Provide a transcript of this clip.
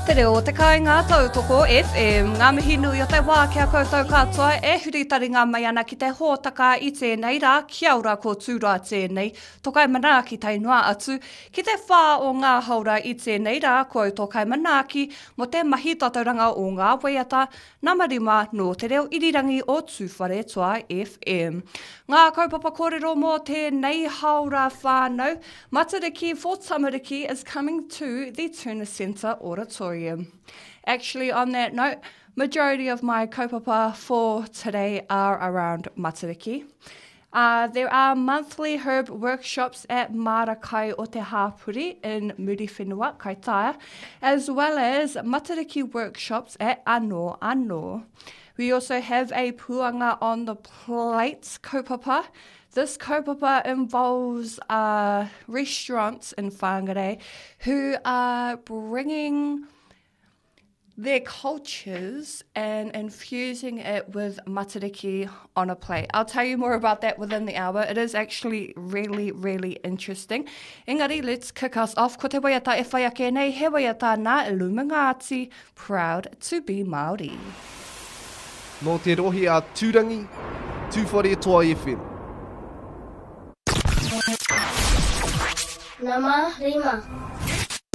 Te reo te kai ngā tautoko FM, ngā mihi nui o te wā kia koutou katoa e huritaringa mai ana ki te hōtaka i tēnei rā, kia ora ko tūrā tēnei, tokai manaaki tei noa atu, ki te whā o ngā haura i tēnei rā, koe tokai manaaki mo te mahi tatauranga o ngā waiata, namarima no te reo irirangi o Tūwhare Toa FM. Ngā kaupapa kōrero mō tēnei haura whānau, Matariki for Tamariki is coming to the Tuna Centre Auditorium. Actually, on that note, majority of my kaupapa for today are around Matariki. There are monthly herb workshops at Marakai o te Hāpuri in Muriwhenua, Kaitaia, as well as Matariki workshops at Anō Anō. We also have a puanga on the plate kaupapa. This kaupapa involves restaurants in Whangarei who are bringing their cultures and infusing it with matariki on a plate. I'll tell you more about that within the hour. It is actually really, really interesting. Engari, let's kick us off. Ko te waiata e whai ake nei, he waiata nā Illuminati, proud to be Māori. Nō te rohi a Tūrangi, Tūwhare Toa FM. Nama Rima.